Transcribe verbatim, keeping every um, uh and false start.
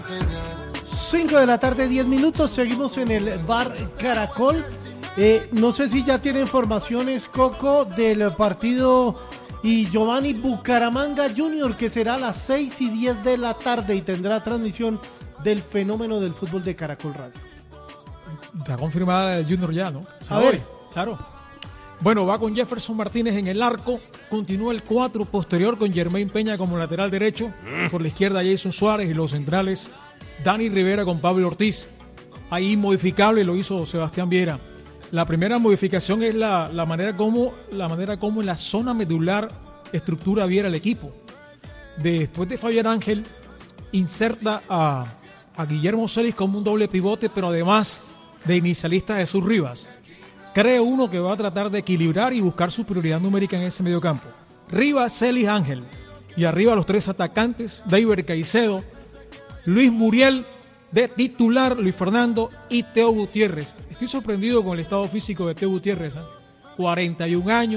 cinco de la tarde, diez minutos, seguimos en el bar Caracol. Eh, no sé si ya tiene informaciones, Coco, del partido y Giovanni Bucaramanga Junior, que será a las seis y diez de la tarde y tendrá transmisión del Fenómeno del Fútbol de Caracol Radio. Está confirmada el Junior ya, ¿no? A ver, claro. Bueno, va con Jefferson Martínez en el arco, continúa el cuatro posterior con Germain Peña como lateral derecho, por la izquierda Jason Suárez y los centrales Dani Rivera con Pablo Ortiz. Ahí modificable lo hizo Sebastián Viera. La primera modificación es la, la manera como la manera como en la zona medular estructura Viera el equipo. Después de Fabián Ángel, inserta a, a Guillermo Celis como un doble pivote, pero además de inicialista Jesús Rivas. Cree uno que va a tratar de equilibrar y buscar superioridad numérica en ese mediocampo. Rivas, Celis, Ángel. Y arriba los tres atacantes, David Caicedo, Luis Muriel de titular, Luis Fernando y Teo Gutiérrez. Estoy sorprendido con el estado físico de Teo Gutiérrez, ¿eh? cuarenta y un años.